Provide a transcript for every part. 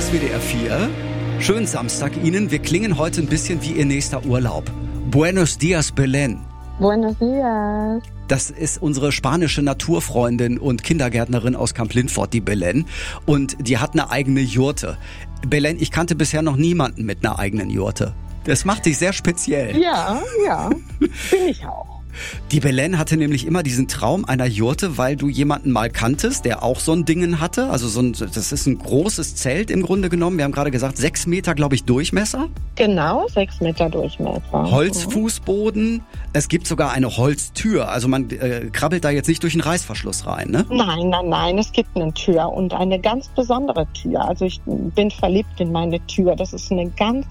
ist WDR 4. Schönen Samstag Ihnen. Wir klingen heute ein bisschen wie Ihr nächster Urlaub. Buenos dias, Belén. Buenos dias. Das ist unsere spanische Naturfreundin und Kindergärtnerin aus Kamp-Lintfort, die Belén. Und die hat eine eigene Jurte. Belén, ich kannte bisher noch niemanden mit einer eigenen Jurte. Das macht dich sehr speziell. Ja, bin ich auch. Die Belén hatte nämlich immer diesen Traum einer Jurte, weil du jemanden mal kanntest, der auch so ein Dingen hatte. Also das ist ein großes Zelt im Grunde genommen. Wir haben gerade gesagt, 6 Meter, glaube ich, Durchmesser. Genau, 6 Meter Durchmesser. Holzfußboden. Es gibt sogar eine Holztür. Also man krabbelt da jetzt nicht durch einen Reißverschluss rein, ne? Nein. Es gibt eine Tür und eine ganz besondere Tür. Also ich bin verliebt in meine Tür. Das ist eine ganz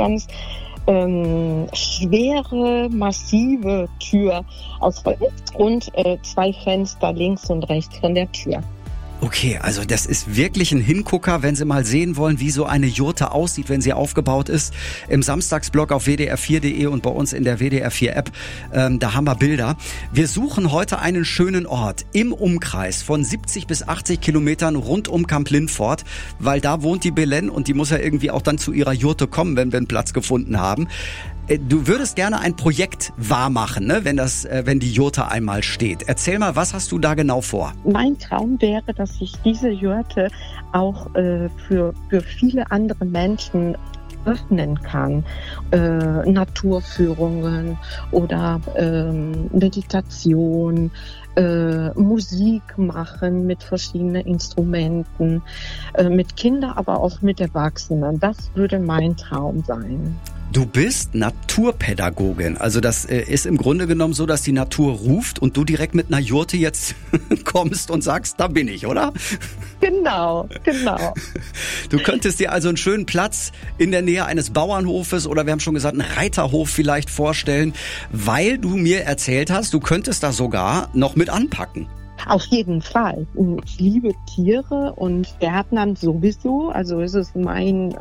schwere, massive Tür aus Holz und 2 Fenster links und rechts von der Tür. Okay, also das ist wirklich ein Hingucker, wenn Sie mal sehen wollen, wie so eine Jurte aussieht, wenn sie aufgebaut ist. Im Samstagsblog auf wdr4.de und bei uns in der WDR4-App, da haben wir Bilder. Wir suchen heute einen schönen Ort im Umkreis von 70 bis 80 Kilometern rund um Kamp-Lintfort, weil da wohnt die Belén und die muss ja irgendwie auch dann zu ihrer Jurte kommen, wenn wir einen Platz gefunden haben. Du würdest gerne ein Projekt wahrmachen, ne? Wenn die Jurte einmal steht. Erzähl mal, was hast du da genau vor? Mein Traum wäre, dass ich diese Jurte auch für viele andere Menschen öffnen kann. Naturführungen oder Meditation, Musik machen mit verschiedenen Instrumenten, mit Kindern, aber auch mit Erwachsenen. Das würde mein Traum sein. Du bist Naturpädagogin. Also das ist im Grunde genommen so, dass die Natur ruft und du direkt mit einer Jurte jetzt kommst und sagst, da bin ich, oder? Genau. Du könntest dir also einen schönen Platz in der Nähe eines Bauernhofes oder wir haben schon gesagt, einen Reiterhof vielleicht vorstellen, weil du mir erzählt hast, du könntest da sogar noch mit anpacken. Auf jeden Fall. Ich liebe Tiere und Gärtnern sowieso. Also es ist mein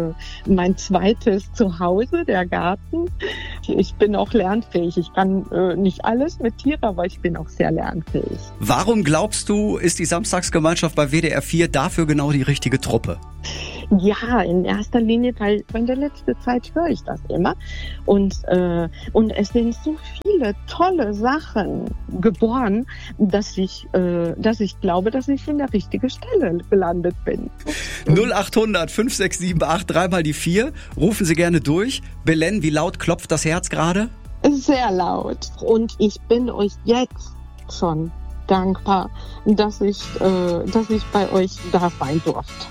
zweites Zuhause, der Garten. Ich bin auch lernfähig. Ich kann nicht alles mit Tieren, aber ich bin auch sehr lernfähig. Warum glaubst du, ist die Samstagsgemeinschaft bei WDR 4 dafür genau die richtige Truppe? Ja, in erster Linie, weil in der letzten Zeit höre ich das immer. Und es sind so viele tolle Sachen geboren, dass ich glaube, dass ich in der richtigen Stelle gelandet bin. 0800 567 83 mal die 4. Rufen Sie gerne durch. Belén, wie laut klopft das Herz gerade? Sehr laut. Und ich bin euch jetzt schon dankbar, dass ich bei euch da sein durfte.